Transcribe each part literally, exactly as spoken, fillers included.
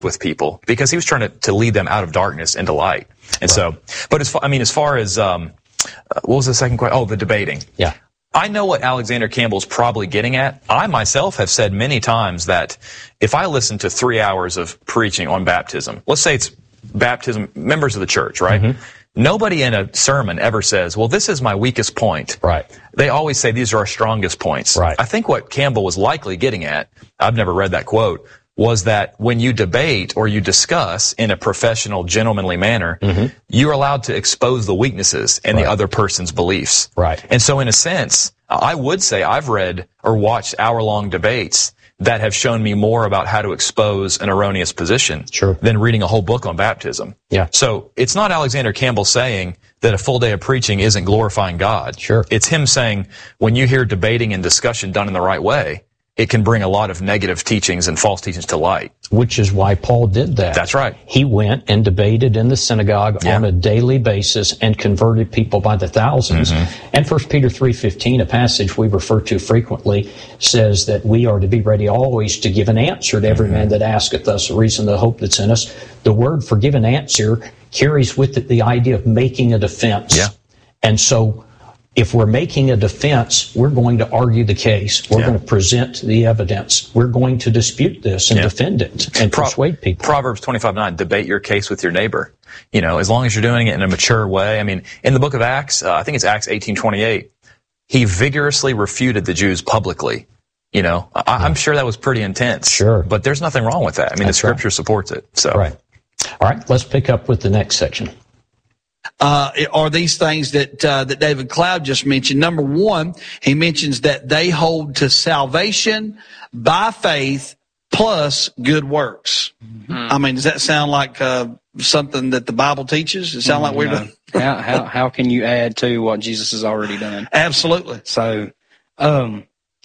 with people because he was trying to, to lead them out of darkness into light. And right. so, but as far, I mean, as far as, um, uh, what was the second question? Oh, the debating. Yeah. I know what Alexander Campbell's probably getting at. I myself have said many times that if I listen to three hours of preaching on baptism, let's say it's baptism, members of the church, right? Mm-hmm. Nobody in a sermon ever says, well, this is my weakest point. Right. They always say these are our strongest points. Right. I think what Campbell was likely getting at, I've never read that quote, was that when you debate or you discuss in a professional, gentlemanly manner, mm-hmm. you're allowed to expose the weaknesses in right. the other person's beliefs. Right. And so in a sense, I would say I've read or watched hour-long debates that have shown me more about how to expose an erroneous position sure. than reading a whole book on baptism. Yeah. So it's not Alexander Campbell saying that a full day of preaching isn't glorifying God. Sure. It's him saying when you hear debating and discussion done in the right way, it can bring a lot of negative teachings and false teachings to light. Which is why Paul did that. That's right. He went and debated in the synagogue yeah. on a daily basis and converted people by the thousands. Mm-hmm. And First Peter three fifteen, a passage we refer to frequently, says that we are to be ready always to give an answer to every mm-hmm. man that asketh us a reason of the hope that's in us. The word for give an answer carries with it the idea of making a defense. Yeah. And so if we're making a defense, we're going to argue the case. We're yeah. going to present the evidence. We're going to dispute this and yeah. defend it and Pro- persuade people. Proverbs twenty-five nine, debate your case with your neighbor. You know, as long as you're doing it in a mature way. I mean, in the book of Acts, uh, I think it's Acts eighteen twenty-eight, he vigorously refuted the Jews publicly. You know, I- yeah. I'm sure that was pretty intense. Sure. But there's nothing wrong with that. I mean, That's the scripture right. supports it. So. Right. All right, let's pick up with the next section. Uh, are these things that, uh, that David Cloud just mentioned. Number one, he mentions that they hold to salvation by faith plus good works. Mm-hmm. I mean, does that sound like, uh, something that the Bible teaches? Does it sound mm-hmm. like we're doing? how, how, how can you add to what Jesus has already done? Absolutely. So, um,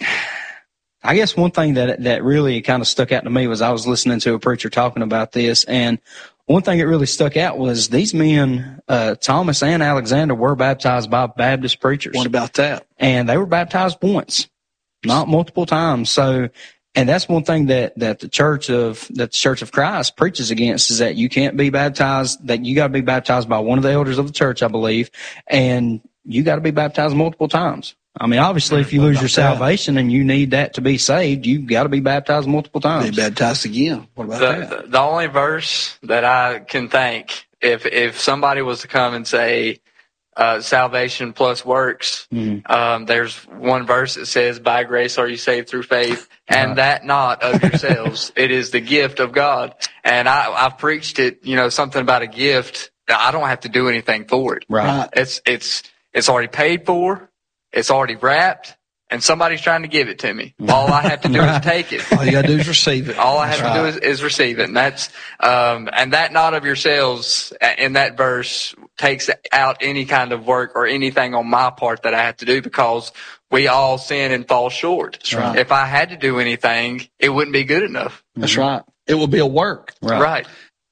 I guess one thing that, that really kind of stuck out to me was I was listening to a preacher talking about this, and one thing that really stuck out was these men, uh, Thomas and Alexander, were baptized by Baptist preachers. What about that? And they were baptized once, not multiple times. So, and that's one thing that, that the Church of, that the Church of Christ preaches against, is that you can't be baptized, that you gotta be baptized by one of the elders of the church, I believe, and you gotta be baptized multiple times. I mean, obviously, if you lose your salvation and you need that to be saved, you've got to be baptized multiple times. Be baptized again. What about the, that? The, the only verse that I can think, if if somebody was to come and say uh, salvation plus works, mm-hmm. um, there's one verse that says, "By grace are you saved through faith, and right. that not of yourselves. It is the gift of God." And I, I've preached it, you know, something about a gift. I don't have to do anything for it. Right. It's it's it's already paid for. It's already wrapped, and somebody's trying to give it to me. All I have to do is take it. All you got to do is receive it. All I have that's to right. do is, is receive it. And that's, um, and that not of yourselves in that verse takes out any kind of work or anything on my part that I have to do, because we all sin and fall short. That's right. If I had to do anything, it wouldn't be good enough. That's mm-hmm. right. It would be a work. Right. right.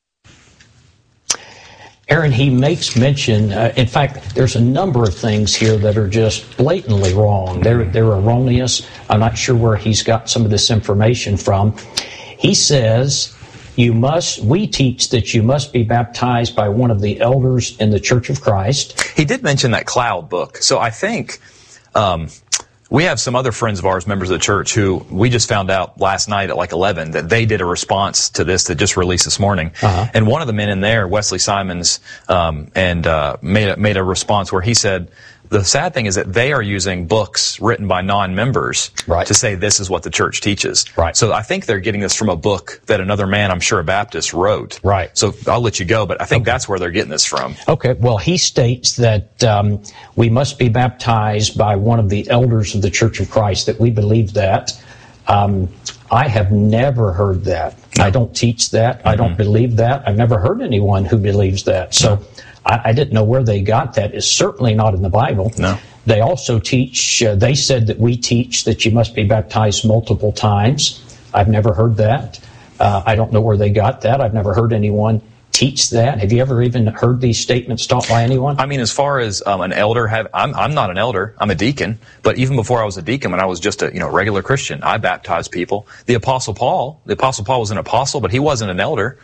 Aaron, he makes mention, uh, in fact, there's a number of things here that are just blatantly wrong. They're, they're erroneous. I'm not sure where he's got some of this information from. He says, you must, we teach that you must be baptized by one of the elders in the Church of Christ. He did mention that Cloud book. So I think, um, we have some other friends of ours, members of the church, who we just found out last night at like eleven that they did a response to this that just released this morning. Uh-huh. And one of the men in there, Wesley Simons, um, and uh, made a, made a response where he said, the sad thing is that they are using books written by non-members right. to say this is what the church teaches. Right. So I think they're getting this from a book that another man, I'm sure a Baptist, wrote. Right. So I'll let you go, but I think okay. that's where they're getting this from. Okay. Well, he states that um, we must be baptized by one of the elders of the Church of Christ, that we believe that. Um, I have never heard that. No. I don't teach that. Mm-hmm. I don't believe that. I've never heard anyone who believes that. So. No. I didn't know where they got that. It's certainly not in the Bible. No. They also teach, uh, they said that we teach that you must be baptized multiple times. I've never heard that. Uh, I don't know where they got that. I've never heard anyone teach that? Have you ever even heard these statements taught by anyone? I mean, as far as um, an elder, have I'm I'm not an elder. I'm a deacon. But even before I was a deacon, when I was just a you know regular Christian, I baptized people. The Apostle Paul, the Apostle Paul was an apostle, but he wasn't an elder.